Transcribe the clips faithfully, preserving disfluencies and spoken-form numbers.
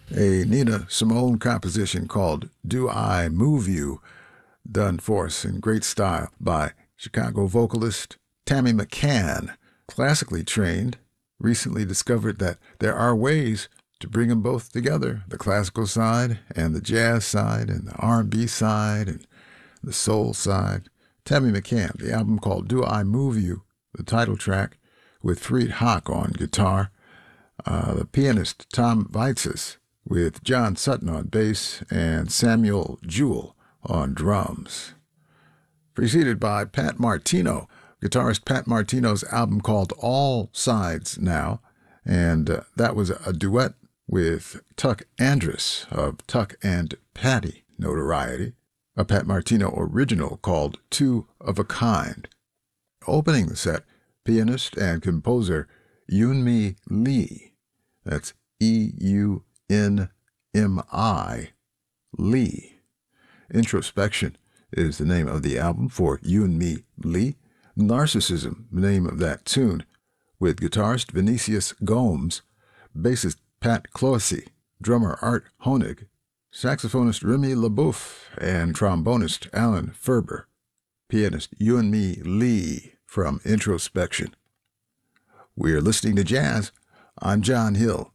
A Nina Simone composition called Do I Move You, done for us in great style by Chicago vocalist Tammy McCann. Classically trained, recently discovered that there are ways to bring them both together, the classical side and the jazz side and the R and B side and the soul side. Tammy McCann, the album called Do I Move You, the title track, with Freed Hock on guitar, uh, the pianist Tom Vaitzes with John Sutton on bass and Samuel Jewell on drums. Preceded by Pat Martino, guitarist Pat Martino's album called All Sides Now, and uh, that was a duet with Tuck Andrus of Tuck and Patty notoriety, a Pat Martino original called Two of a Kind. Opening the set, pianist and composer Eunmi Lee, that's E U N M I, Lee. Introspection is the name of the album for Eunmi Lee. Narcissism, the name of that tune, with guitarist Vinicius Gomes, bassist Pat Clohessy, drummer Art Honig, saxophonist Remy LaBeouf, and trombonist Alan Ferber. Pianist Eunmi Lee from Introspection. We're listening to jazz. I'm John Hill.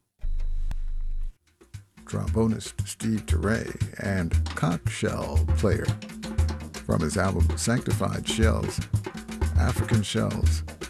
Trombonist Steve Turre and conch shell player from his album Sanctified Shells, African Shells.